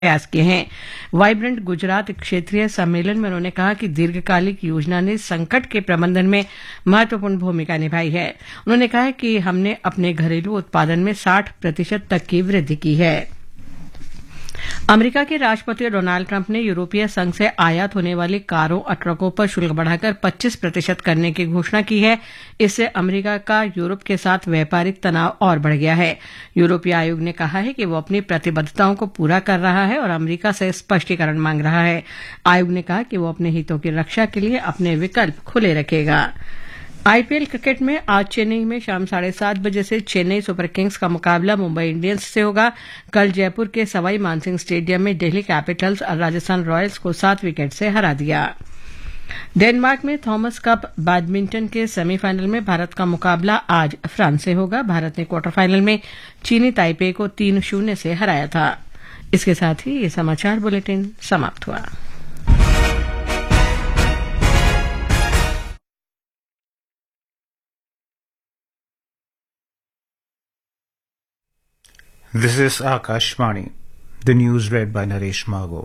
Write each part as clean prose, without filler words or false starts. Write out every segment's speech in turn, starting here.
प्रयास किए हैं। वाइब्रेंट गुजरात क्षेत्रीय सम्मेलन में उन्होंने कहा कि दीर्घकालिक योजना ने संकट के प्रबंधन में महत्वपूर्ण भूमिका निभाई है। उन्होंने कहा कि हमने अपने घरेलू उत्पादन में 60% तक की वृद्धि की है। अमेरिका के राष्ट्रपति डोनाल्ड ट्रंप ने यूरोपीय संघ से आयात होने वाली कारों और ट्रकों पर शुल्क बढ़ाकर 25% करने की घोषणा की है। इससे अमेरिका का यूरोप के साथ व्यापारिक तनाव और बढ़ गया है। यूरोपीय आयोग ने कहा है कि वो अपनी प्रतिबद्धताओं को पूरा कर रहा है और अमेरिका से स्पष्टीकरण मांग रहा है। आयोग ने कहा कि वो अपने हितों की रक्षा के लिए अपने विकल्प खुले रखेगा। आईपीएल क्रिकेट में आज चेन्नई में शाम 7:30 बजे से चेन्नई सुपर किंग्स का मुकाबला मुंबई इंडियंस से होगा। कल जयपुर के सवाई मानसिंह स्टेडियम में दिल्ली कैपिटल्स और राजस्थान रॉयल्स को 7 विकेट से हरा दिया। डेनमार्क में थॉमस कप बैडमिंटन के सेमीफाइनल में भारत का मुकाबला आज फ्रांस से होगा। भारत ने क्वार्टर फाइनल में चीनी ताइपे को 3-0 से हराया था। इसके साथ ही ये समाचार बुलेटिन समाप्त हुआ। This is Akashvani. The news read by Naresh Mago.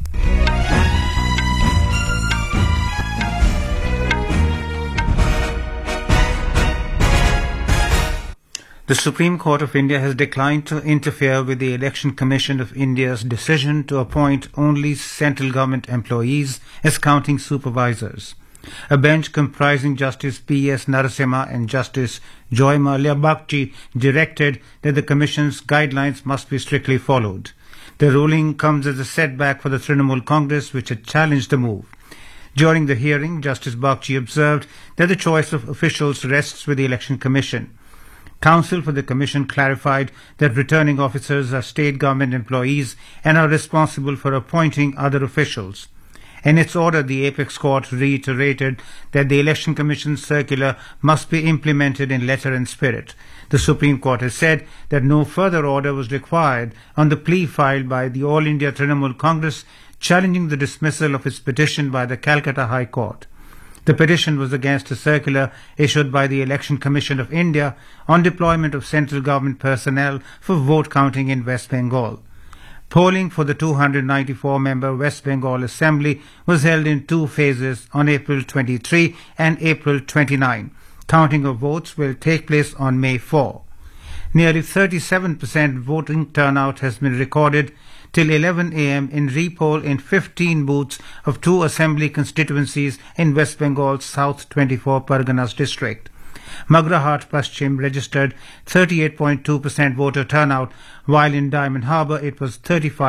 The Supreme Court of India has declined to interfere with the Election Commission of India's decision to appoint only central government employees as counting supervisors. A bench comprising Justice P.S. Narasimha and Justice Joy Mallya Bagchi directed that the Commission's guidelines must be strictly followed. The ruling comes as a setback for the Trinamool Congress, which had challenged the move. During the hearing, Justice Bagchi observed that the choice of officials rests with the Election Commission. Counsel for the Commission clarified that returning officers are state government employees and are responsible for appointing other officials. In its order, the Apex Court reiterated that the Election Commission's circular must be implemented in letter and spirit. The Supreme Court has said that no further order was required on the plea filed by the All India Trinamool Congress challenging the dismissal of its petition by the Calcutta High Court. The petition was against a circular issued by the Election Commission of India on deployment of central government personnel for vote counting in West Bengal. Polling for the 294-member West Bengal Assembly was held in 2 phases on April 23 and April 29. Counting of votes will take place on May 4. Nearly 37% voting turnout has been recorded till 11 a.m. in re-poll in 15 booths of 2 assembly constituencies in West Bengal's South 24 Parganas district. Magrahat Paschim registered 38.2% voter turnout, while in Diamond Harbour it was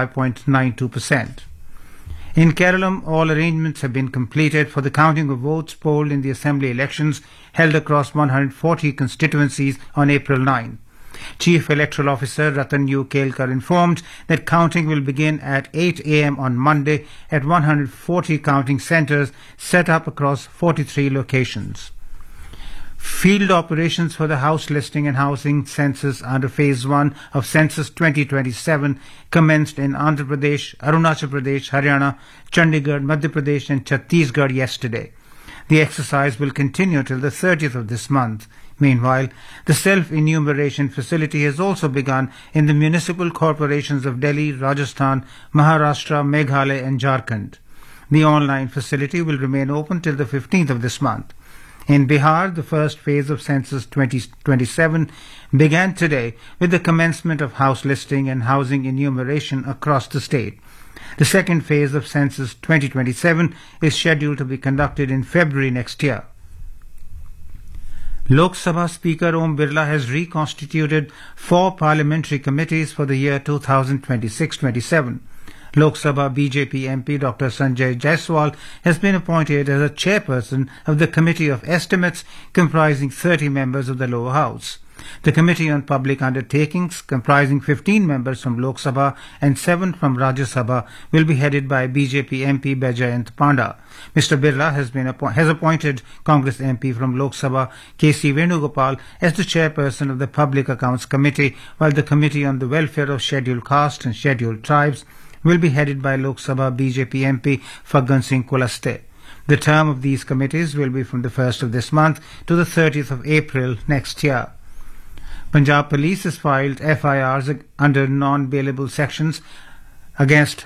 35.92%. In Kerala, all arrangements have been completed for the counting of votes polled in the assembly elections held across 140 constituencies on April 9. Chief Electoral Officer Ratan U. Kelkar informed that counting will begin at 8 a.m. on Monday at 140 counting centres set up across 43 locations. Field operations for the house listing and housing census under Phase 1 of Census 2027 commenced in Andhra Pradesh, Arunachal Pradesh, Haryana, Chandigarh, Madhya Pradesh and Chhattisgarh yesterday. The exercise will continue till the 30th of this month. Meanwhile, the self-enumeration facility has also begun in the municipal corporations of Delhi, Rajasthan, Maharashtra, Meghalaya and Jharkhand. The online facility will remain open till the 15th of this month. In Bihar, the first phase of Census 2027 began today with the commencement of house listing and housing enumeration across the state. The second phase of Census 2027 is scheduled to be conducted in February next year. Lok Sabha Speaker Om Birla has reconstituted 4 parliamentary committees for the year 2026-27. Lok Sabha BJP MP Dr. Sanjay Jaiswal has been appointed as a chairperson of the Committee of Estimates comprising 30 members of the lower house. The Committee on Public Undertakings, comprising 15 members from Lok Sabha and 7 from Rajya Sabha, will be headed by BJP MP Baijayant Panda. Mr. Birla has appointed Congress MP from Lok Sabha K.C. Venugopal as the chairperson of the Public Accounts Committee, while the Committee on the Welfare of Scheduled Castes and Scheduled Tribes will be headed by Lok Sabha BJP MP Faggan Singh Kulaste. The term of these committees will be from the 1st of this month to the 30th of April next year. Punjab Police has filed FIRs under non-bailable sections against